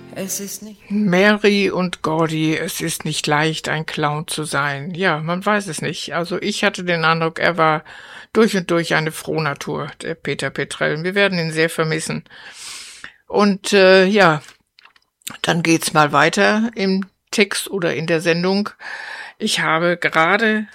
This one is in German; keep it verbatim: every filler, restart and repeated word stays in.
Es ist nicht. Mary und Gordy, es ist nicht leicht, ein Clown zu sein. Ja, man weiß es nicht. Also ich hatte den Eindruck, er war durch und durch eine Frohnatur, der Peter Petrell. Wir werden ihn sehr vermissen. Und äh, ja, dann geht's mal weiter im Text oder in der Sendung. Ich habe gerade